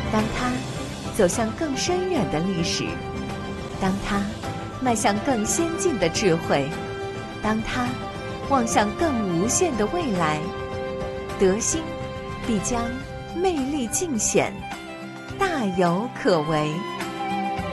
当他走向更深远的历史，当他迈向更先进的智慧，当他望向更无限的未来，德兴必将魅力尽显，大有可为。